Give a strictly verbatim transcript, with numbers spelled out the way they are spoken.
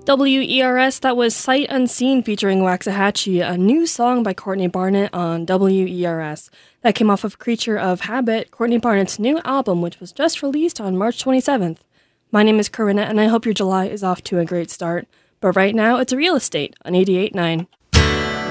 W E R S, that was Sight Unseen featuring Waxahachie, a new song by Courtney Barnett on W E R S. That came off of Creature of Habit, Courtney Barnett's new album, which was just released on March twenty-seventh. My name is Corinna, and I hope your July is off to a great start. But right now, it's Real Estate on eighty-eight point nine.